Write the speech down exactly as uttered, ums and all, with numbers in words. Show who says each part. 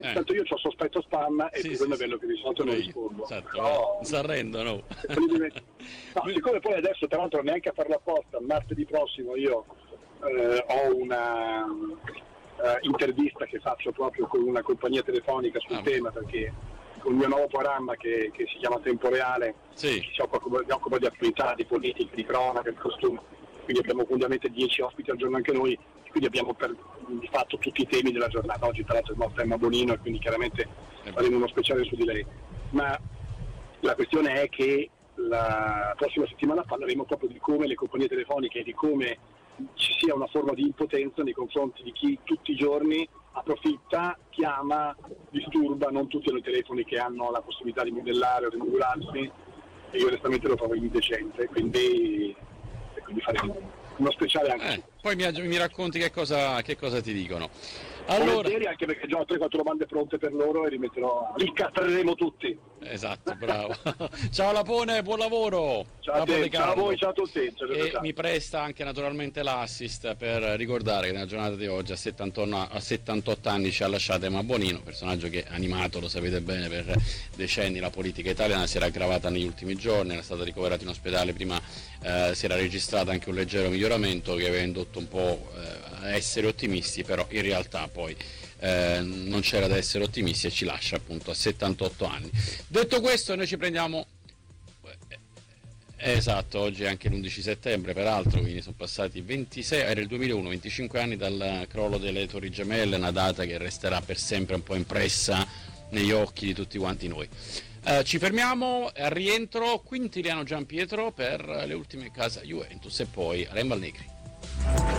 Speaker 1: Eh.
Speaker 2: Tanto io ho sospetto spam e
Speaker 1: Sì,
Speaker 2: il
Speaker 1: sì,
Speaker 2: problema
Speaker 1: sì.
Speaker 2: è bello che di solito non rispondo.
Speaker 1: Esatto,
Speaker 2: No,
Speaker 1: si arrendono.
Speaker 2: no, siccome poi adesso tra l'altro neanche a farlo apposta, martedì prossimo io eh, ho una eh, intervista che faccio proprio con una compagnia telefonica sul
Speaker 1: Ah,
Speaker 2: tema, perché con il mio nuovo programma che, che si chiama Tempo Reale,
Speaker 1: sì.
Speaker 2: che si occupa, si occupa di attualità, di politica, di cronaca, di costume, quindi abbiamo ovviamente dieci ospiti al giorno anche noi, quindi abbiamo per, di fatto tutti i temi della giornata. Oggi tra l'altro è il nostro Emma Bonino e quindi chiaramente faremo uno speciale su di lei, ma la questione è che la prossima settimana parleremo proprio di come le compagnie telefoniche e di come ci sia una forma di impotenza nei confronti di chi tutti i giorni approfitta, chiama, disturba. Non tutti hanno i telefoni che hanno la possibilità di modellare o di modularsi, e io onestamente lo trovo indecente, quindi, e quindi faremo uno speciale anche
Speaker 1: Eh,
Speaker 2: su.
Speaker 1: poi mi, mi racconti che cosa, che cosa ti dicono. Allora,
Speaker 2: Volentieri, anche perché già ho tre quattro domande pronte per loro e li metterò, li castreremo tutti.
Speaker 1: esatto, bravo. Ciao Lapone, buon lavoro.
Speaker 2: Ciao a
Speaker 1: Lapo
Speaker 2: te,
Speaker 1: De
Speaker 2: ciao a
Speaker 1: Carlo.
Speaker 2: voi, ciao a tutti. Ciao, ciao,
Speaker 1: E
Speaker 2: ciao.
Speaker 1: mi presta anche naturalmente l'assist per ricordare che nella giornata di oggi a settantotto anni ci ha lasciato Emma Bonino, personaggio che animato, lo sapete bene, per decenni la politica italiana. Si era aggravata negli ultimi giorni, era stata ricoverata in ospedale, prima eh, si era registrato anche un leggero miglioramento che aveva indotto un po' eh, a essere ottimisti, però in realtà poi eh, non c'era da essere ottimisti e ci lascia appunto a settantotto anni. Detto questo, noi ci prendiamo... Esatto, oggi è anche l'undici settembre, peraltro, quindi sono passati ventisei, era il duemilauno, venticinque anni dal crollo delle Torri Gemelle, una data che resterà per sempre un po' impressa negli occhi di tutti quanti noi. Eh, ci fermiamo, al rientro Quintiliano Giampietro per le ultime casa Juventus e poi Rembal Negri.